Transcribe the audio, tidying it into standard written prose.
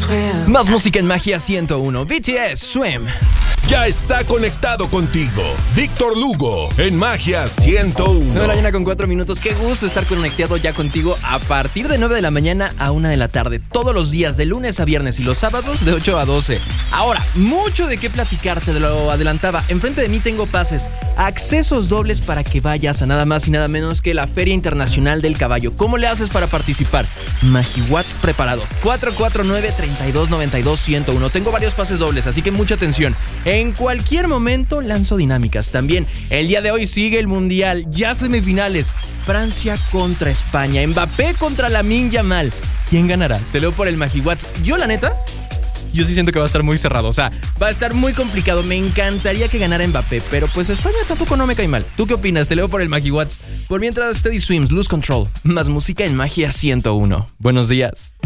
Más música en Magia 101. BTS, Swim. Ya está conectado contigo. Víctor Lugo en Magia 101. 9 de la mañana con 4 minutos. Qué gusto estar conectado ya contigo a partir de 9 de la mañana a 1 de la tarde. Todos los días, de lunes a viernes y los sábados de 8 a 12. Ahora, mucho de qué platicar, te lo adelantaba. Enfrente de mí tengo pases, accesos dobles para que vayas a nada más y nada menos que la Feria Internacional del Caballo. ¿Cómo le haces para participar? MagiWatts preparado. 449-3292-101. Tengo varios pases dobles, así que mucha atención. En cualquier momento lanzo dinámicas. También, el día de hoy sigue el Mundial. Ya semifinales. Francia contra España. Mbappé contra Lamine Yamal. ¿Quién ganará? Te leo por el MagiWatts. Yo, la neta, yo sí siento que va a estar muy cerrado. O sea, va a estar muy complicado. Me encantaría que ganara Mbappé, pero pues España tampoco no me cae mal. ¿Tú qué opinas? Te leo por el MagiWatts. Por mientras, Teddy Swims, Lose Control. Más música en Magia 101. Buenos días.